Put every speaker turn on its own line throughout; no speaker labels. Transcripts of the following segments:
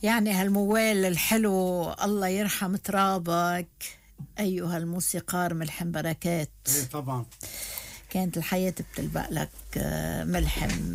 يعني هالموال الحلو الله يرحم ترابك أيها الموسيقار ملحم بركات.
ايه طبعا
كانت الحياة بتلبق لك ملحم.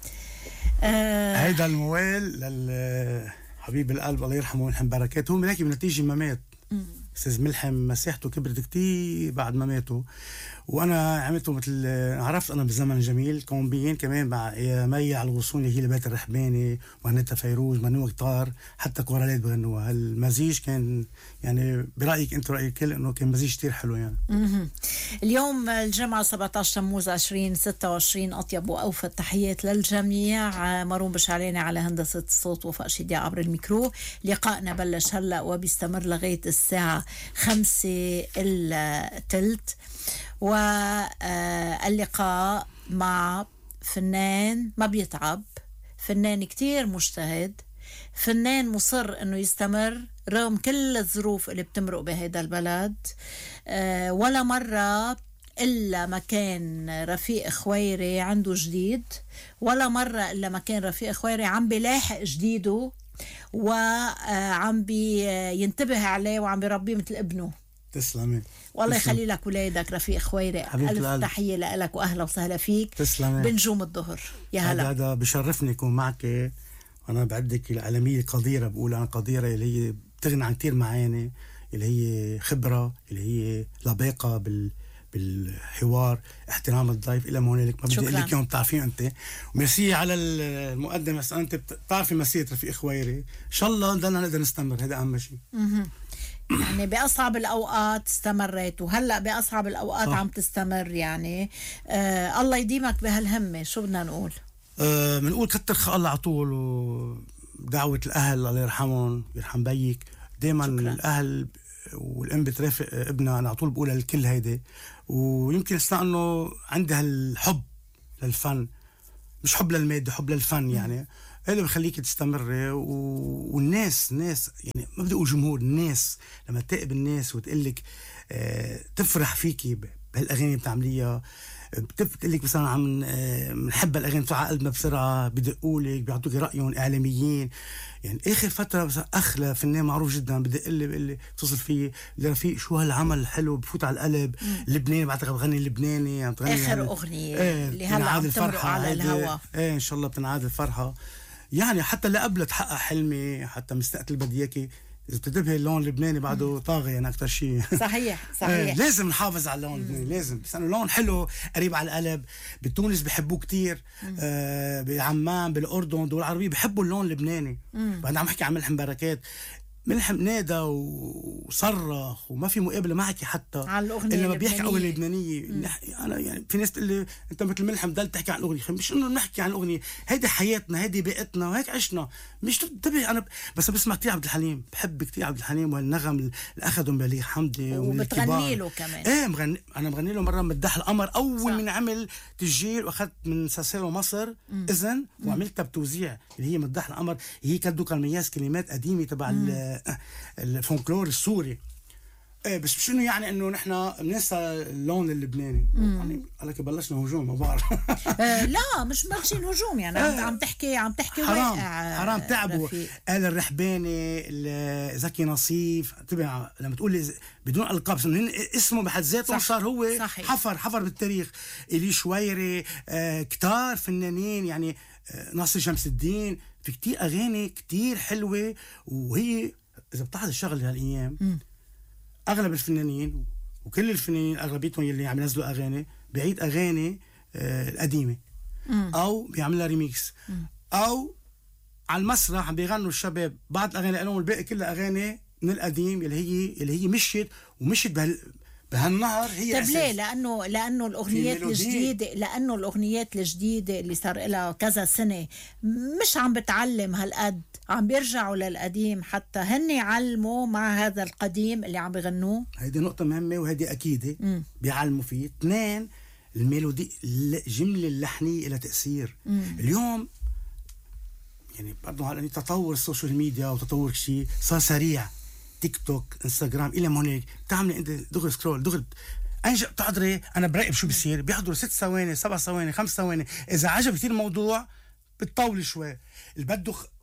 هيدا الموال للحبيب القلب الله يرحمه ملحم بركات، هو ملاكي بنتيجة ما مات. استاذ ملحم مسيحته كبرت كتير بعد ما ماتوا، وانا عملته مثل عرفت انا بالزمن الجميل كومبين كمان مع مي على الغصوني هي لبيت الرحباني وهنتا فيروز منوع كتار حتى كورالات بغنوها. هالمزيج كان يعني برايك انت رايك الكل انه كان مزيج كتير حلو يعني.
اليوم الجمعة 17 تموز 2026. أطيب وأوفى التحيات للجميع. مروان بشعلاني على هندسة الصوت، وفاء شديع عبر الميكرو. لقائنا بلش هلأ وبيستمر لغاية الساعة 5:15، واللقاء مع فنان ما بيتعب، فنان كتير مجتهد، فنان مصر انه يستمر رغم كل الظروف اللي بتمرق بهيدا البلد. ولا مرة إلا ما كان رفيق خويري عنده جديد، ولا مرة إلا ما كان رفيق خويري عم بيلاحق جديده وعم بينتبه عليه وعم بيربيه مثل ابنه.
تسلمي
والله يخلي لك ولادك رفيق خويري. ألف تحية لك وأهلا وسهلا فيك.
تسلمي.
بنجوم الظهر يا هلا.
هذا بشرفني يكون معك. أنا بعدك العالمية قديرة، بقول أنا قديرة اللي هي بتغني عن كتير معاني، اللي هي خبرة، اللي هي لباقة بالحوار، احترام الضيف إلى ما هنالك. ما بدي أقول لك يوم بتعرفين أنت. وميرسي على المقدمة، بس أنت بتعرفي مسيرة رفيق خويري. إن شاء الله نضلنا نقدر نستمر، هذا أهم شيء.
يعني بأصعب الأوقات استمرت، وهلأ بأصعب الأوقات عم تستمر يعني. الله يديمك بهالهمة. شو بدنا نقول؟
بنقول كتر الله على طول، ودعوة الأهل الله يرحمهم يرحم بيك. دايما الأهل والأم بترافق ابنها، أنا على طول بقولها الكل هيدا. ويمكن استنى أنه عندها الحب للفن، مش حب للمادة، حب للفن يعني. هذا بخليك تستمر. والناس يعني ما بدي أقول جمهور، الناس لما تقابل الناس وتقلك تفرح فيكي بهالأغاني بتعمليها، بتقلك مثلا عم نحب الأغاني بتوع قلبنا بسرعة، بدقولك بيعطوك رأيهم إعلاميين. يعني آخر فترة بس أخلى فنان معروف جدا بدق لي بقول لي اتصل فيه رفيق شو هالعمل الحلو بفوت على القلب. لبناني بعتقد بغني اللبناني، عم تغني
آخر أغنية اللي هلا عم تمرق على الهوا.
إن شاء الله بتنعاد الفرحة. يعني حتى اللي قبل تحقق حلمي، حتى مستقبل بدي إياكي. إذا بتنتبه اللون اللبناني بعده طاغي يعني أكتر شيء.
صحيح.
لازم نحافظ على اللون اللبناني، لازم. بس أنه لون حلو قريب على القلب. بتونس بيحبوه كتير، بعمان بالأردن دول العربية بيحبوا اللون اللبناني. بعد عم حكي عن ملحم بركات، ملحم نادى وصرخ وما في مقابله معك حتى
على الاغنيه
اللي ما بيحكي عن الاغنيه اللبنانيه. انا يعني في ناس تقول لي انت مثل ملحم ضل تحكي عن الاغنيه، مش انه بنحكي عن الاغنيه، هيدي حياتنا، هيدي بيئتنا وهيك عشنا. مش تنتبه. انا بس بسمع كثير عبد الحليم، بحب كثير عبد الحليم والنغم اللي اخذهم بليغ حمدي
وبتغني له كمان.
ايه انا مغني له مره مدح القمر اول من عمل تسجيل، واخذت من ساسيرو مصر اذن وعملتها بتوزيع اللي هي مدح القمر. هي كدو كان مياس كلمات قديمه تبع الفولكلور السوري. ايه بس مش انه يعني انه نحن بننسى اللون اللبناني. يعني قالك بلشنا هجوم، ما بعرف.
لا مش ماشيين هجوم يعني. عم تحكي
حرام تعبوا. قال الرحباني، زكي نصيف، تبع لما تقول بدون القاب اسمه بحد ذاته صار هو صحيح. حفر بالتاريخ. إلي شويري، كتار فنانين يعني، ناصر شمس الدين، في كتير اغاني كتير حلوه. وهي اذا بتلاحظ الشغل هالايام اغلب الفنانين وكل الفنانين اغلبيتهم يلي عم ينزلوا اغاني بيعيد اغاني القديمه، او بيعملها ريميكس، او على المسرح عم بيغنوا الشباب بعض الاغاني لهم، الباقي كلها اغاني من القديم اللي هي مشيت بهالنهر هي.
طيب ليه؟ لانه الاغنيات الجديده اللي صار لها كذا سنه مش عم بتعلم هالقد، عم بيرجعوا للقديم حتى هن يعلموا مع هذا القديم اللي عم بيغنوه.
هيدي نقطه مهمه وهيدي اكيده بيعلموا فيه. اثنين، الميلودي، الجمله اللحنيه لها تاثير. اليوم يعني برضه هلا تطور السوشيال ميديا وتطور شيء صار سريع، تيك توك، انستغرام، الى ما هناك بتعملي انت دغري سكرول دغري انجا بتحضري. انا براقب شو بيصير، بيحضروا 6 ثواني 7 ثواني 5 ثواني. اذا عجب كثير الموضوع بتطولي شوي. اللي بده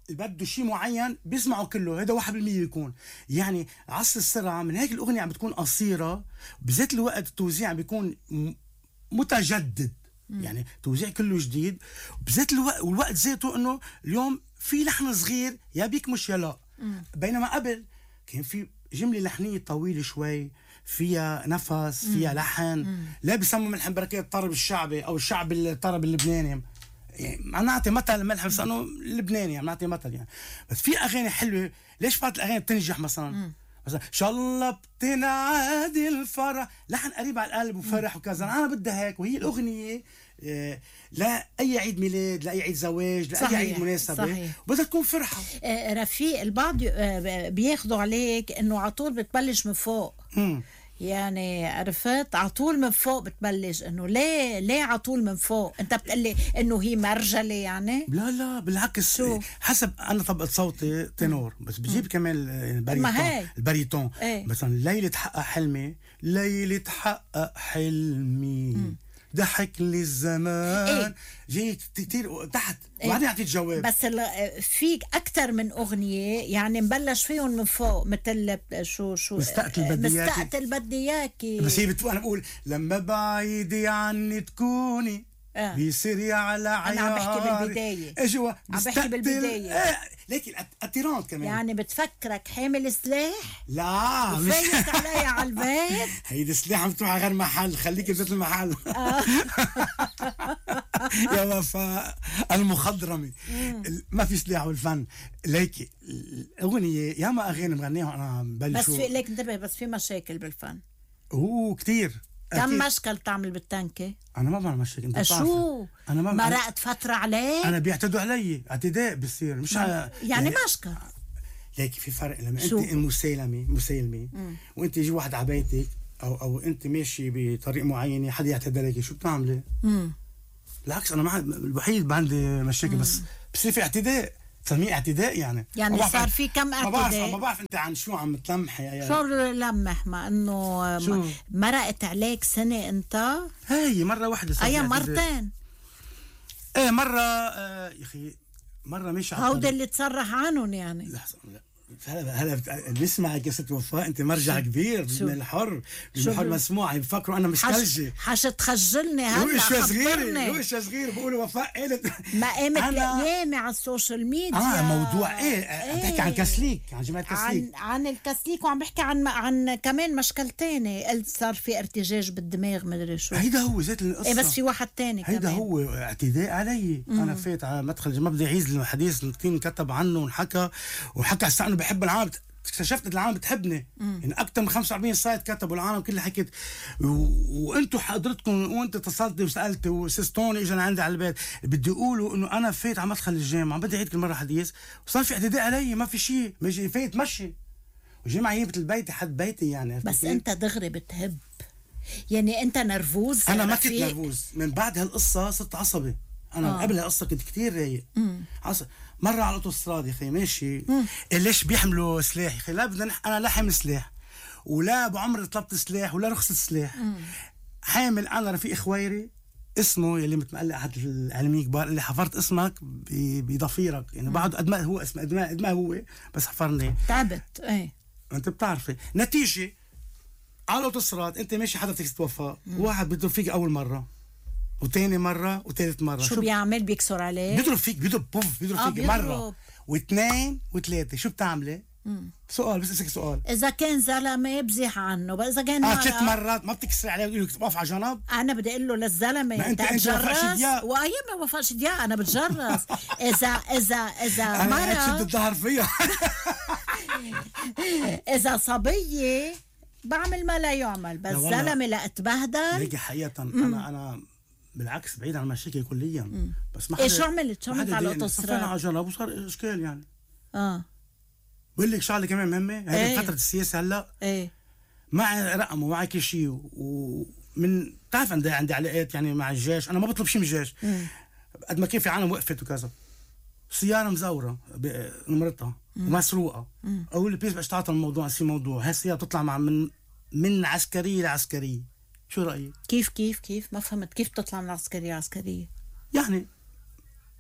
بده شيء معين بيسمعوا كله، هذا 1% بيكون. يعني عصر السرعة، من هيك الأغنية عم بتكون قصيرة، بذات الوقت التوزيع بيكون متجدد، يعني توزيع كله جديد بذات الوقت، والوقت ذاته انه اليوم في لحن صغير يا بيكمش يا لا. بينما قبل كان في جملة لحنية طويلة شوي، فيها نفس، فيها لحن. لا بيسموا ملحن بركات الطرب الشعبي او الشعب الطرب اللبناني، يعني عم نعطي مثل ملحن بس انه لبناني، عم نعطي مثل يعني. بس في اغاني حلوه، ليش فات الاغاني بتنجح مثلا ان شاء الله بتنعادي الفرح، لحن قريب على القلب وفرح وكذا، انا بدي هيك. وهي الاغنيه لا اي عيد ميلاد، لا اي عيد زواج، لا اي عيد مناسبه، بدها تكون فرحه.
رفيق، البعض بياخذوا عليك انه على طول بتبلش من فوق. يعني عرفت، على طول من فوق بتبلش. انه ليه على طول من فوق؟ انت بتقلي انه هي مرجله يعني؟
لا بالعكس، حسب انا طبقة صوتي تنور، بس بجيب كمان الباريتون. مثلا ليلة حقق حلمي، ليلة حقق حلمي ضحك لي الزمان، جيت كتير تحت وبعدين اعطيت جواب.
بس فيك اكثر من اغنيه يعني مبلش فيهم من فوق، مثل شو مستقتل بدي اياكي.
بس هي انا بقول لما بعيدي عني تكوني بيصير على عياري.
انا عم بحكي بالبدايه،
ايش هو
عم بحكي بالبدايه.
ليك الاتيرانت كمان،
يعني بتفكرك حامل سلاح؟
لا
فايت علي على البيت.
هيدي السلاح عم تروح على غير محل، خليكي بذات المحل. يا وفاء المخضرمي، ما في سلاح بالفن. ليكي الاغنيه ياما اغاني مغنيها انا ببلشوا،
بس في ليك انتبه، بس في مشاكل بالفن
كتير.
كم مشكل تعمل بالتنكة؟
أنا ما بعمل مشاكل، أنت
شو؟
أنا ما
مرقت فترة عليه؟
أنا بيعتدوا علي، اعتداء بصير، مش
يعني مشكل.
ليك في فرق لما أنت مسالمة وأنت يجي واحد على بيتك أو أنت ماشي بطريق معين حدا يعتدي عليك، شو بتعملي؟ بالعكس أنا الوحيد عندي مشاكل، بس بصير في اعتداء، تسميه اعتداء يعني
صار في كم اعتداء.
ما بعرف انت عن شو عم تلمحي يعني.
شو لمح؟ ما انه مرقت عليك سنة انت؟
هي مرة واحدة.
اي مرتين؟
ايه مرة يا اخي، مرة مش
هود اللي تصرح عنهم يعني.
لحظة، هلا بنسمعك يا ست وفاء، انت مرجع كبير من الحر مسموع، يفكروا انا مش كلجي.
تخجلني هلا،
وش صغير بقولوا وفاء قالت
ما قامت ايامي على السوشيال ميديا.
موضوع عم بحكي عن كاسليك، عن جماعة كاسليك،
عن الكاسليك، وعم بحكي عن كمان مشكل تاني، قلت صار في ارتجاج بالدماغ مدري شو.
هيدا هو ذات القصة.
بس في واحد تاني
هيدا
كمان،
هو اعتداء علي. انا فات على مدخل ما بدي اعيد الحديث اللي كتير كتب عنه وحكى على بحب العالم. اكتشفت ان العالم بتحبني، يعني اكثر من 45 سايت كتبوا العالم كلها حكيت، وانتم حضرتكم وانت اتصلت وسالت وسستوني اجى عندي على البيت بدي يقولوا انه انا فايت على مدخل الجامعه، بدي اعيد كل مره حديث، وصار في اعتداء علي، ما في شيء، ماشي فايت مشي وجامعه هي البيت حد بيتي يعني.
بس انت دغري بتهب يعني، انت نرفوز.
انا ما كنت نرفوز، من بعد هالقصه صرت عصبي. انا قبل هالقصه كنت كتير رايق. مرة على الاوتوستراد يا اخي ماشي، ليش بيحملوا سلاح يا اخي؟ لا بدنا انا لا حامل سلاح، ولا ابو عمري طلبت سلاح، ولا رخصة سلاح. حامل انا رفيق خويري اسمه يلي متمقلق احد العلميين كبار اللي حفرت اسمك بضفيرك، يعني بعد قد ما هو اسمه قد ما هو، بس حفرني
تعبت.
انت بتعرفي نتيجة على الاوتوستراد انت ماشي حضرتك تتوفى، واحد بيضرب فيك اول مرة وتاني مرة وثالث مرة،
شو بيعمل؟ بيكسر عليك،
بيضرب فيك، بيضرب فيك مرة واثنين وثلاثة، شو بتعملي؟ سؤال بس اسألك سؤال،
إذا كان زلمة بزيح عنه، بس إذا كان مرة
3 مرات ما بتكسر عليه وتقول لك تقف على جنب؟
أنا بدي أقول له للزلمة أنت بتجرس، وأيام ما وفقش دياء أنا بتجرس. إذا مرة
أنا شد الظهر فيها.
إذا صبية بعمل ما لا يعمل، بس زلمة لا اتبهدل.
ليكي حقيقة أنا بالعكس بعيد عن المشاكل كليا، بس ما حدا.
شو عملت على الاوتوستراد؟
على جنب وصار اشكال يعني. بقول لك شغله كمان مهمه، هذه فتره السياسه هلا معي رقم ومعي كل شيء، ومن بتعرف عندي علاقات يعني مع الجيش، انا ما بطلب شيء من الجيش قد ما كان في عالم وقفت وكذا، سياره مزوره نمرتها ومسروقه، اقول لي بليز بدي اتعاطى الموضوع، في موضوع هالسياره بتطلع مع من عسكريه لعسكريه، شو رايك؟
كيف ما فهمت، كيف تطلع من عسكريه؟
يعني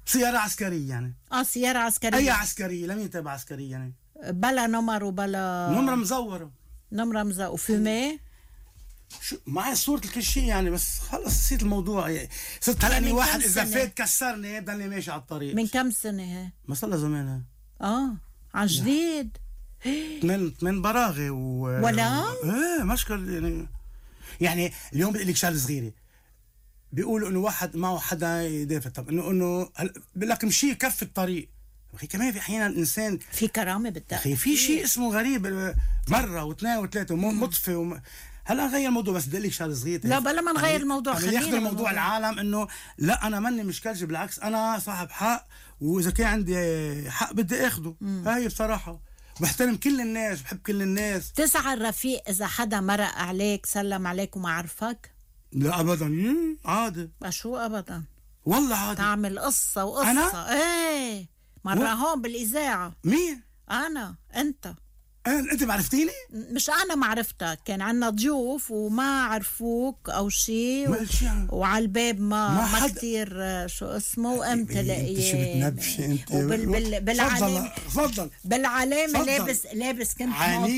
سيارة عسكرية يعني.
سيارة عسكرية.
أي عسكرية؟ لمين تبع عسكرية يعني؟
بلا نمر وبلا
نمرة مزورة.
وفيمي.
شو معي صورة كل شيء يعني، بس خلص نسيت الموضوع يعني. صرت هلأني واحد إذا فات كسرني بضلني ماشي على الطريق.
من كم سنة هي؟
ما صار لها زمان.
عن جديد.
8 براغي
ولا؟
مشكل يعني اليوم بدي لك شغله صغيره. بيقولوا انه واحد معه حدا يدافع، طب انه بقول لك مشي كف الطريق. اخي كمان في احيانا الانسان
في كرامه بالدقيقة.
اخي في شيء اسمه غريب، مره واثنين وثلاثه مطفي هلا نغير الموضوع، بس بدي لك شغله صغيره.
لا بلا ما نغير الموضوع،
خلينا ياخذ الموضوع العالم انه لا انا ماني مشكلتي، بالعكس انا صاحب حق، واذا كان عندي حق بدي اخذه. هاي بصراحه بحترم كل الناس، بحب كل الناس.
تسعى الرفيق اذا حدا مرق عليك سلم عليك وما عرفك؟
لا ابدا، عادي.
شو ابدا؟
والله عادي.
تعمل قصه وقصه.
أنا؟
ايه مره هون بالاذاعه.
مين؟
انا.
انت ما عرفتيني؟
مش انا ما عرفتك، كان عنا ضيوف وما عرفوك او شيء وعلى الباب ما كثير شو اسمه، وقمت لقيه.
شو بتنبشي انت؟
بالعلامه
تفضل.
بالعلامه لابس كنت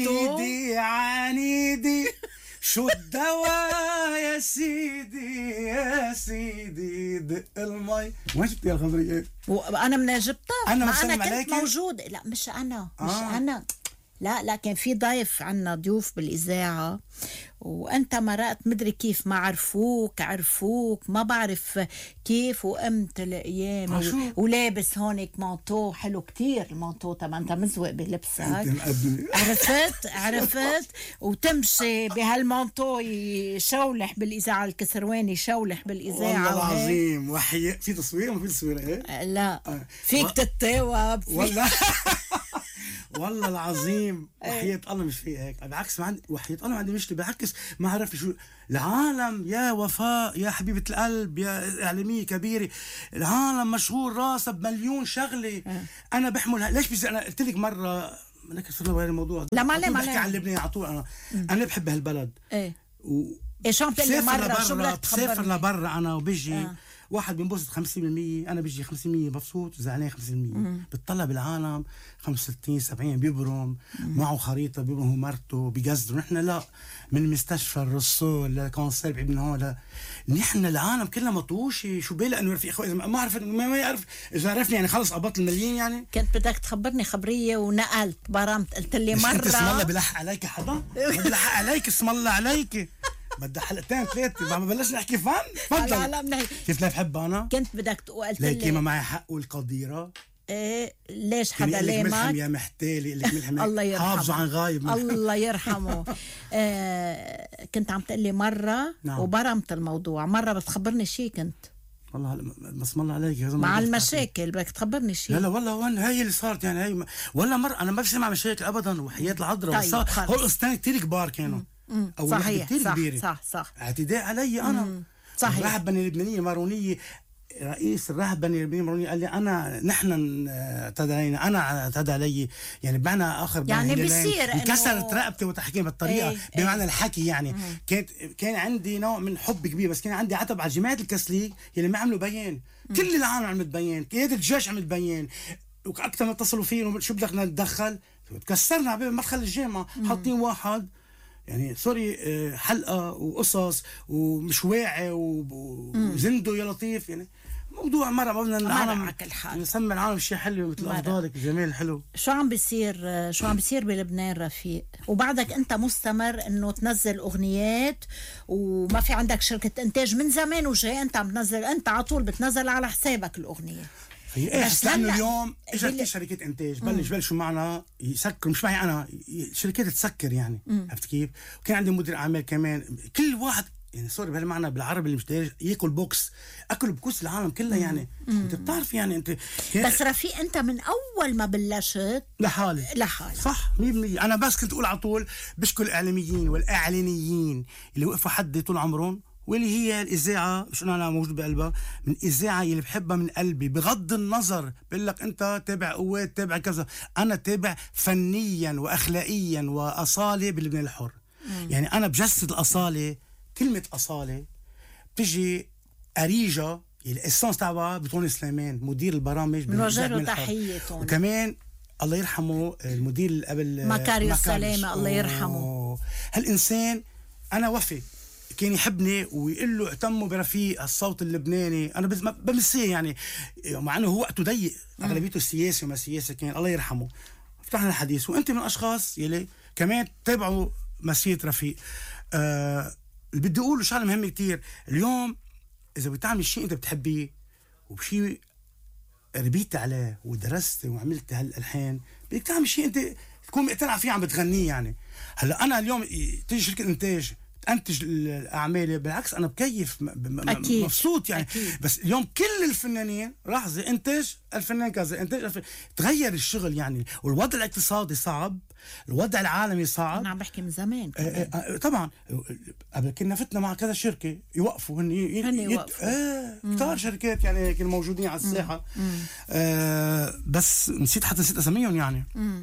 عنيدي شو الدواء يا سيدي دق المي. وين جبتي الخضريه؟
وانا من جبتها.
انا
كنت موجود. لا مش انا. لا كان في ضيف عنا، ضيوف بالإذاعة، وأنت مرقت مدري كيف، ما عرفوك ما بعرف كيف، وقمت الأيام ولابس هونك مانتو حلو كتير. المانتو طبعا أنت مزوق بلبسك. عرفت وتمشي بهالمانتو يشولح بالإذاعة، الكسرواني يشولح بالإذاعة.
والله العظيم وحي في تصوير ما في تصوير ايه؟
لا فيك تتاوب
والله العظيم وحياة الله مش في هيك، بالعكس ما عندي، وحياة الله ما عندي مشكلة، بالعكس ما عرفت شو العالم. يا وفاء يا حبيبة القلب يا إعلامية كبيرة، العالم مشغول راسه بمليون شغلة. أنا بحمل ليش بيصير. أنا قلت لك مرة لك صرنا بهذا الموضوع.
لا ما
بحكي عن لبنان على طول. أنا بحب هالبلد.
شو عم تقول مرة؟ شو بدك تخبرني؟
بسافر لبرا أنا وبيجي واحد بينبسط 50%، انا بيجي 50% مبسوط، زعلان 50%. بتطلع بالعالم 65 70 بيبرم معه خريطه، بيبرم هو مرته بيقصدوا. نحن لا، من مستشفى الرسول لكونسير ابن هون، نحن العالم كلها مطوشه. شو بالي انه رفيق اخوي ما عرف ما يعرف، اذا عرفني يعني خلص قبضت المليين يعني.
كنت بدك تخبرني خبريه ونقلت برمت، قلت لي مره
انت اسم الله بلح عليك حدا؟ بلح عليك اسم الله عليك. بدي حلقتين ثلاثة ما بلشنا نحكي فن. تفضل. كيف لا بحب أنا؟
كنت بدك تقول قلت
لي ما معي حق والقديرة.
ليش حدا لامك؟
ملحم يا محتالي اللي ملحم.
الله يرحمه.
حافظوا عن غايب.
الله يرحمه. كنت عم تقول لي مرة وبرمت الموضوع. مرة بتخبرني شيء كنت
والله بسم الله عليك
مع المشاكل بدك تخبرني شيء.
لا والله وين هي اللي صارت يعني. هي ولا مرة أنا ما بسمع مشاكل أبدا، وحياة العذراء.
طيب
هول قصتين كتير كبار كانوا.
صحيح صح
اعتداء علي انا.
صحيح.
الرهبنه اللبنانيه مارونيه، رئيس الرهبنه اللبنانيه مارونيه قال لي نحن اعتدى علينا، انا اعتدى علي يعني بمعنى اخر
يعني بيصير
انكسرت رقبتي وتحكي بالطريقه بمعنى الحكي يعني. كان عندي نوع من حب كبير، بس كان عندي عتب على جماعه الكسليك اللي ما عملوا بيان. كل العالم عملت بيان، قياده الجيش عملت بيان، واكثر ما اتصلوا فينا شو بدك نتدخل. تكسرنا على مدخل الجامعه، حاطين واحد يعني سوري حلقة وقصص ومش واعي وزندو يا لطيف يعني. موضوع مرة بدنا العالم نسمي العالم شيء حلو مثل أفضالك جميل حلو.
شو عم بيصير بلبنان رفيق؟ وبعدك أنت مستمر إنه تنزل أغنيات وما في عندك شركة إنتاج من زمان وجاي أنت عم تنزل، أنت على طول بتنزل على حسابك الأغنية.
بس لانه اليوم اجت شركه انتاج بلشوا معنا يسكروا، مش معي انا، شركات تسكر يعني. عرفت كيف؟ وكان عندي مدير اعمال كمان، كل واحد يعني سوري بهالمعنى بالعربي اللي مش دارج ياكل بوكس، اكلوا بكوس العالم كلها يعني. انت بتعرف يعني انت
بس رفيق انت من اول ما بلشت
لحالي صح 100%. انا بس كنت اقول على طول بشكر الاعلاميين والاعلانيين اللي وقفوا حدي طول عمرهم، واللي هي الإذاعة مش أنا موجود بقلبها، من الإذاعة اللي بحبها من قلبي بغض النظر بقول لك أنت تابع قوات تابع كذا، أنا تابع فنيا وأخلاقيا وأصالة بلبنان الحر. يعني أنا بجسد الأصالة. كلمة أصالة بتجي أريجة الاسانس تاعها بتوني سليمان مدير البرامج
بنوجه له تحيه.
وكمان الله يرحمه المدير اللي قبل
مكاريو السلامة الله يرحمه.
هالإنسان أنا وفي كان يحبني ويقول له اهتموا برفيق الصوت اللبناني. أنا بمسيه يعني مع أنه هو وقته ضيق أغلبيته سياسي وما سياسي كان الله يرحمه. فتحنا الحديث وأنت من الأشخاص يلي كمان تابعوا مسيرة رفيق. اللي بدي أقوله شغلة مهمة كتير اليوم، إذا بتعمل شيء أنت بتحبيه وبشيء ربيت عليه ودرست وعملت هالالحان، بدك تعمل شيء انت تكون مقتنع فيه عم بتغنيه. يعني هلا انا اليوم تيجي شركه انتاج تنتج الاعمال، بالعكس انا بكيف مبسوط يعني. أكيد. بس اليوم كل الفنانين راح زي انتاج الفنان كذا انتاج تغير الشغل يعني، والوضع الاقتصادي صعب، الوضع العالمي صعب.
انا عم بحكي من زمان
طبعا قبل كنا فتنا مع كذا شركه يوقفوا هن يوقفوا كتار شركات يعني كانوا موجودين على الساحه. بس نسيت اسميهم يعني.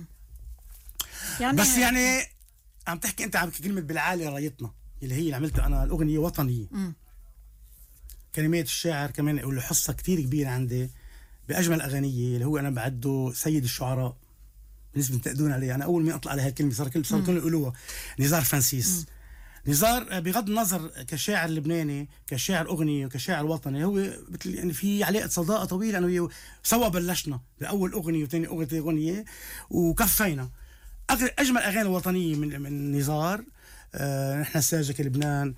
بس يعني عم تحكي انت عم كلمه بالعالي رايتنا اللي هي اللي عملتها انا الاغنيه وطنيه. كلمات الشاعر كمان له حصه كتير كبيره عندي باجمل اغنيه اللي هو انا بعده سيد الشعراء بالنسبه تقدون عليه. انا اول ما اطلع على هالكلمه صار كلهم يقولوها نزار فرانسيس. نزار بغض النظر كشاعر لبناني كشاعر اغنيه وكشاعر وطني هو يعني في علاقه صداقه طويله انا وياه سوا. بلشنا باول اغنيه وثاني اغنيه وكفينا. اجمل اغاني الوطنيه من نزار. نحن ساجك لبنان.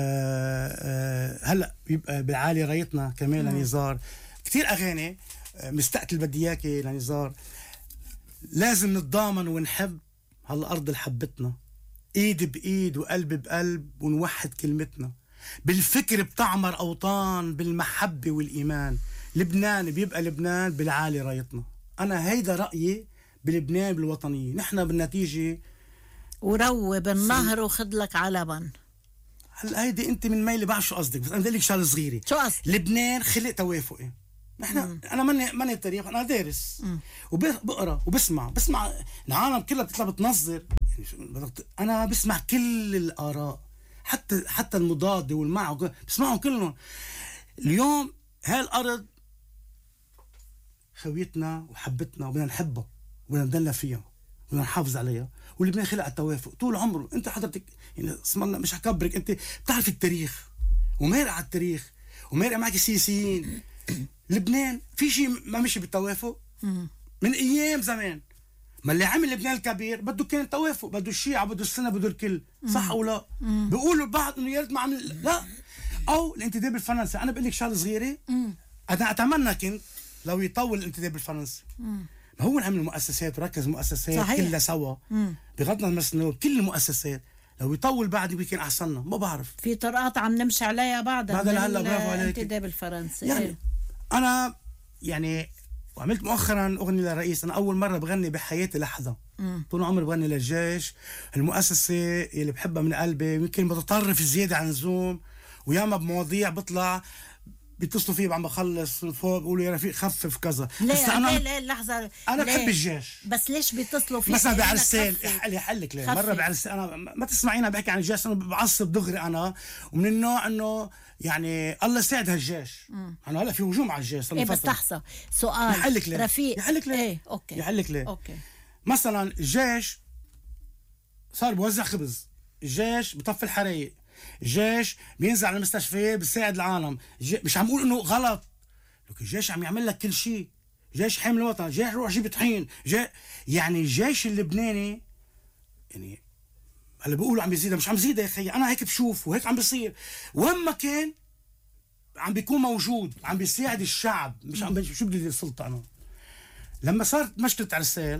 هلا بيبقى بالعالي رايتنا كمان لنزار. كثير اغاني. مستقتل بدي اياكي لنزار. لازم نتضامن ونحب هالارض اللي حبتنا، ايد بايد وقلب بقلب ونوحد كلمتنا، بالفكر بتعمر اوطان، بالمحبه والايمان لبنان بيبقى لبنان بالعالي رايتنا. انا هيدا رايي بلبنان بالوطنيه. نحن بالنتيجه
وروب النهر وخد لك علبا.
هلا هيدي انت من ميلي بعرف شو قصدك، بس انا بدي لك شغله صغيره.
شو قصدك؟
لبنان خلق توافقي. نحن انا ماني تاريخ، انا دارس وبقرا وبسمع العالم كلها بتطلع بتنظر يعني. انا بسمع كل الاراء حتى المضاد والمع بسمعهم كلهم. اليوم هاي الارض خويتنا وحبتنا وبدنا نحبها وبدنا ندلع فيها وبدنا نحافظ عليها. ولبنان خلق التوافق طول عمره. انت حضرتك يعني اسم الله مش حكبرك، انت بتعرف التاريخ ومارق على التاريخ ومارق معك السياسيين. لبنان في شيء ما مشي بالتوافق من ايام زمان. ما اللي عمل لبنان الكبير بده كان توافق، بده الشيعة بده السنة بده الكل. صح او لا؟ بيقولوا البعض انه يا ريت ما عمل لا. او الانتداب الفرنسي. انا بقول لك شغله صغيره. انا اتمنى كنت لو يطول الانتداب الفرنسي. ما هو عمل مؤسسات وركز مؤسسات كلها سوا بغض النظر كل المؤسسات. لو يطول بعد يمكن احسننا ما بعرف.
في طرقات عم نمشي عليها بعدها
بعد هلا برافو عليك.
الانتداب الفرنسي
يعني انا يعني وعملت مؤخرا اغنيه للرئيس. انا اول مره بغني بحياتي لحظه. طول عمري بغني للجيش، المؤسسه اللي بحبها من قلبي. يمكن بتطرف زياده عن اللزوم وياما بمواضيع بطلع بيتصلوا فيه بعد ما بخلص فوق بيقولوا يا رفيق خفف كذا. بس
ليه لحظه
انا بحب الجيش.
بس ليش بيتصلوا فيه
مثلا بعرسان حلك ليه مره بعرسان انا ما تسمعينا بحكي عن الجيش. انا بعصب دغري انا ومن النوع انه يعني الله يساعد هالجيش. انا هلا في هجوم على الجيش صار
بس لحظه سؤال رفيق
يحلك ليه
ايه اوكي
يحلك ليه
اوكي.
مثلا الجيش صار بوزع خبز، الجيش بطفي الحرايق، الجيش بينزل على المستشفيات بيساعد العالم. مش عم اقول انه غلط، لكن الجيش عم يعمل لك كل شيء. جيش حامل الوطن، جيش روح جيب طحين، يعني الجيش اللبناني يعني هلا بيقولوا عم يزيد، مش عم يزيد يا اخي. انا هيك بشوف وهيك عم بيصير. وين ما كان عم بيكون موجود عم بيساعد الشعب. مش عم شو بدي السلطه. انا لما صارت مشكله عرسال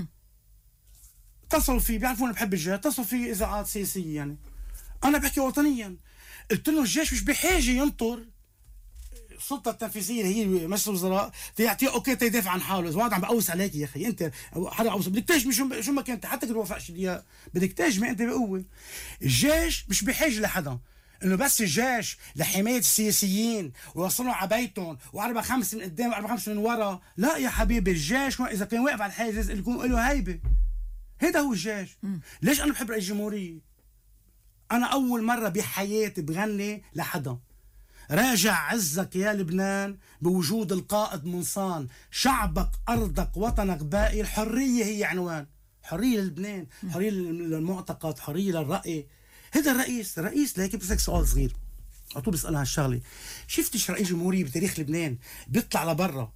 اتصلوا فيه، بيعرفون بحب الجيش، اتصلوا فيه اذاعات سياسيه يعني. انا بحكي وطنيا. قلت له الجيش مش بحاجه ينطر السلطه التنفيذيه هي مجلس الوزراء تعطيه اوكي تيدافع عن حاله. اذا واحد عم بقوس عليك يا اخي انت حدا قوس بدك تهجمي شو ما كنت حتى كنت وافقش ليها بدك تهجمي انت بقوه. الجيش مش بحاجه لحدا انه بس الجيش لحمايه السياسيين ويوصلوا على بيتهم واربع خمس من قدام واربع خمس من ورا. لا يا حبيبي الجيش اذا كان واقف على الحاجز يكون له هيبه. هذا هو الجيش. ليش انا بحب رئيس الجمهوريه؟ انا اول مره بحياتي بغني لحدا. راجع عزك يا لبنان بوجود القائد منصان. شعبك، أرضك، وطنك باقي. الحرية هي عنوان. حرية للبنان، حرية للمعتقد، حرية للرأي. هذا الرئيس لهيك بسألك سؤال صغير على طول بسألها هالشغلة. شفتش رئيس جمهورية بتاريخ لبنان بيطلع لبرا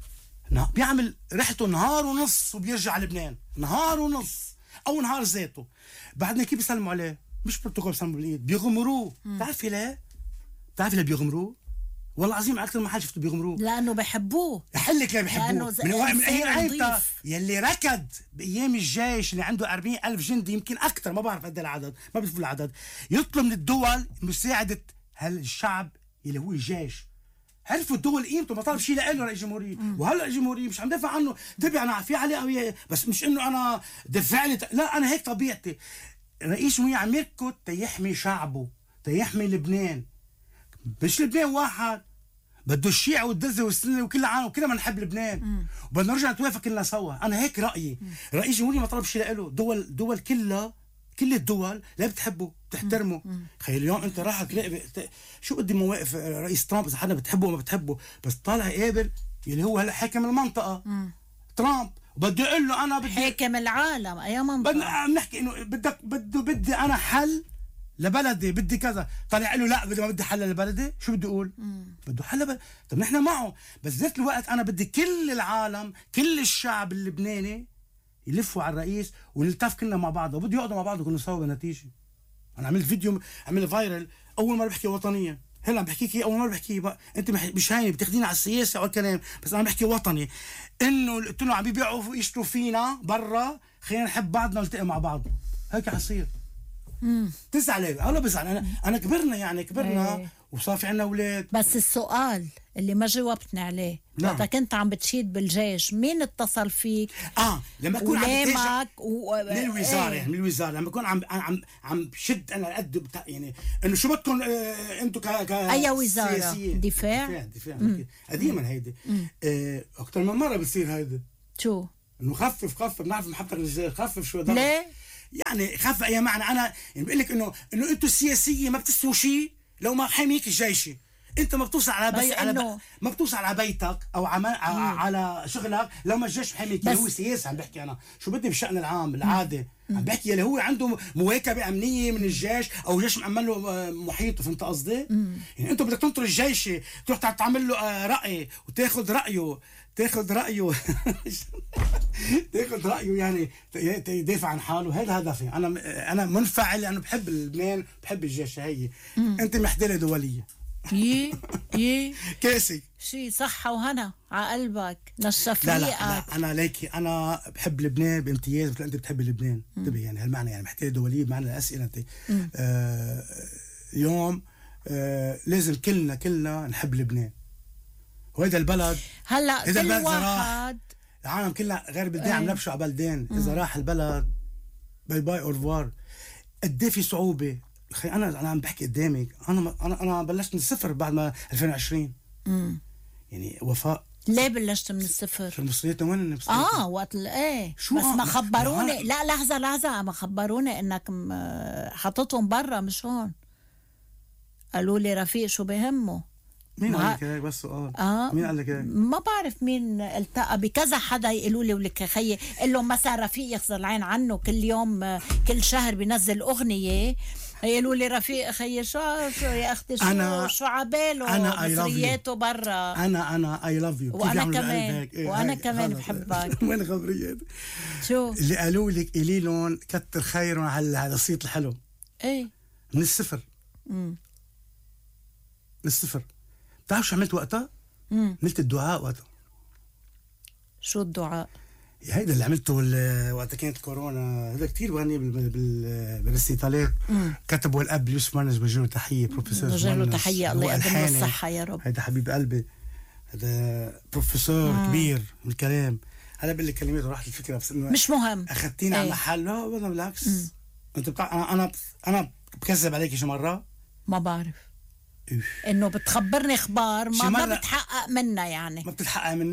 بيعمل رحلته نهار ونص وبيرجع لبنان نهار ونص أو نهار ذاته؟ بعدنا كيف بيسلموا عليه؟ مش بروتوكول بيسلموا بالإيد، بيغمروه. بتعرفي ليه؟ بتعرفي ليه بيغمروه؟ والله العظيم أكثر ما حد شفته بيغمروه.
لأنه بحبوه.
يحلك ليه بحبوه؟ من أيام يلي ركض بأيام الجيش اللي عنده 40,000 جندي يمكن أكثر، ما بعرف قد العدد، ما بعرف العدد، يطلب من الدول مساعدة هالشعب اللي هو الجيش. عرفوا الدول قيمته، ما طلب شيء لإله رئيس جمهورية. وهلا الجمهورية مش عم دافع عنه، تبع أنا في عليه وياه، بس مش إنه أنا دفع لي لا، أنا هيك طبيعتي. رئيس جمهورية عم يركض تيحمي شعبه، تيحمي لبنان. مش لبنان واحد، بده الشيعة والدزة والسنة وكل عام وكلنا ما نحب لبنان وبدنا نرجع نتوافق كلنا سوا. أنا هيك رأيي. رئيس جمهورية ما طلب شيء لإله. دول كلها، كل الدول لا بتحبه بتحترمه. خير اليوم انت راح تلاقي شو قد مواقف رئيس ترامب، اذا حدا بتحبه وما بتحبه، بس طالع يقابل اللي هو هلا حاكم المنطقه ترامب، وبده يقول له انا بدي
حاكم العالم. اي منطقه
بدنا نحكي انه بدي انا حل لبلدي، بدي كذا. طالع له لا ما بدي حل لبلدي. شو بده يقول؟ بده حل لبلدي. طب نحن معه، بس ذات الوقت انا بدي كل العالم، كل الشعب اللبناني يلفوا على الرئيس ونلتف كلنا مع بعض، وبده يقعدوا مع بعض وكنا سوا بالنتيجه. انا عملت فيديو عمل فايرل، اول مره بحكي وطنيه. هلا عم بحكيك اول مره بحكي انت مش هاي بتاخذيني على السياسه او الكلام، بس انا بحكي وطني. انه قلت له عم بيبيعوا ويشتروا فينا برا، خلينا نحب بعضنا ونلتقي مع بعض. هيك حصير. تزعل هلا بزعل. انا كبرنا، يعني كبرنا وصار في عنا اولاد.
بس السؤال اللي ما جاوبتني عليه، وقت كنت عم بتشيد بالجيش، مين اتصل فيك؟
لما اكون عم
من
الوزاره، يعني من الوزاره لما اكون عم بشد انا قد يعني انه شو بدكم انتم
اي وزاره؟ دفاع
قديما هيدي. اكثر من مره بتصير هيدي.
شو
انه خفف بنعرف محطتك الجزائر، خفف شوي ضغط.
ليه؟
يعني خف اي معنى. انا يعني بقول لك انه انتم السياسيه ما بتسووا شيء لو ما حاميك الجيشي. انت ما بتوصل على ما بتوصل على بيتك او على شغلك لو ما الجيش حاميك. اللي هو سياسه عم بحكي انا، شو بدي بالشأن العام العادي. عم بحكي اللي هو عنده مواكبه امنيه من الجيش او الجيش مأمن له محيطه. فهمت قصدي؟ يعني انت بدك تنطر الجيش تروح تعمل له راي وتاخذ رايه تاخذ رايه يعني يدافع عن حاله. هذا هدفي. انا منفعل لانه بحب لبنان، بحب الجيش. هي انت محتله دوليه. كاسي
شي صحة وهنا على قلبك، نشف
لا
ريقك.
انا ليكي، انا بحب لبنان بامتياز مثل انت بتحب لبنان. انتبه يعني هالمعنى، يعني محتاجه دوليه بمعنى الاسئله. انت اليوم لازم كلنا نحب لبنان. وهذا البلد
هلا كل واحد
العالم كلها غير بلدان عم نبشوا على بلدان. اذا راح البلد باي اورفوار. قد في صعوبه. انا عم بحكي قدامك، انا بلشت من الصفر بعد ما 2020. يعني وفاء
ليه بلشت من الصفر؟
في المصريات وين
وقت شو بس ما خبروني. لا لحظه ما خبروني انك حاططهم برا مش هون. قالوا لي رفيق شو بهمه.
مين قال لك هيك؟ بس سؤال. مين قال لك هيك؟
ما بعرف مين التقى بكذا حدا يقولوا لي ولك خيي قال له مثلا رفيق يغسل العين عنه كل يوم كل شهر بينزل اغنيه. يقولوا لي رفيق خيي شو يا اختي شو عباله مصرياته برا.
انا اي لاف يو.
وانا كمان بحبك.
وين خبريات؟
شو
اللي قالوا لك قولي لهم كتر خيرهم على الصيت الحلو. من الصفر. من الصفر. بتعرف شو عملت وقتها؟ عملت الدعاء وقتها.
شو الدعاء؟
هيدا اللي عملته وقت كانت كورونا. هذا كتير بغني بالريسيتالات. كتبوا الاب يوسف مرنس، بوجه له تحيه. بروفيسور
بوجه له تحيه، الله يقدم له الصحه يا رب.
هيدا حبيب قلبي، هذا بروفيسور كبير من الكلام. هلا بقول لك كلمات وراحت الفكره، بس انه
مش مهم
اخذتيني على محل. لا والله بالعكس. انت انا بكذب عليك شي مره؟
ما بعرف. انه بتخبرني اخبار ما بتحقق منها. يعني
ما بتتحقق منها.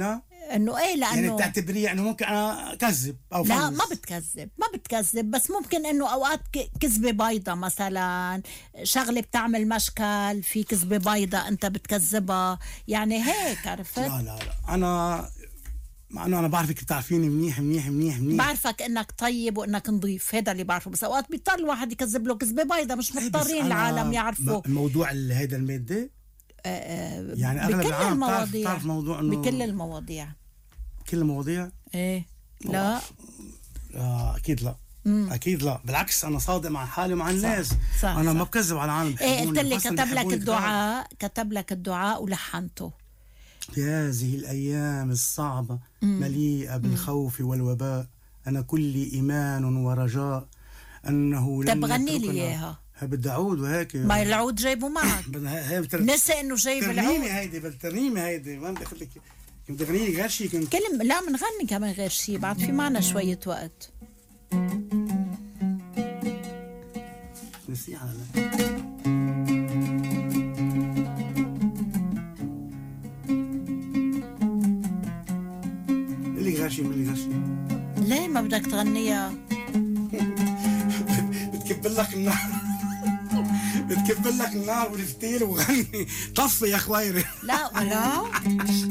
انه ايه لانه
يعني بتعتبريه انه ممكن انا اكذب او
لا
فلس.
ما بتكذب بس ممكن انه اوقات كذبه بيضة مثلا، شغله بتعمل مشكل في كذبه بيضة انت بتكذبها، يعني هيك عرفت.
لا انا مع انه انا بعرفك بتعرفيني منيح منيح منيح منيح،
بعرفك انك طيب وانك نظيف، هذا اللي بعرفه، بس اوقات بيضطر الواحد يكذب له كذبه بيضة، مش مضطرين العالم يعرفوا
موضوع هيدا الماده. يعني اغلب
بكل
العالم
المواضيع،
تعرف موضوع انه
بكل المواضيع.
كل المواضيع
ايه لا
اكيد لا. اكيد لا، بالعكس انا صادق مع حالي ومع الناس.
صح
انا
صح.
ما بكذب على العالم.
ايه قلت لي كتب لك الدعاء ولحنته.
في هذه الايام الصعبه مليئه بالخوف والوباء، انا كلي ايمان ورجاء انه لن
غني لي اياها.
بدي اعود وهيك.
ما العود جايبه معك. نسى انه جايب العود.
بالترنيمه هيدي ما بدي اخذ لك، بدي اغني لك غير شيء كنت
لا منغني كمان غير شيء، بعد في معنا شويه وقت.
نسيها اللي غير شيء
ليه ما بدك تغنيها؟
بتكب لك النار والفتيل وغني طفي يا خويري.
لا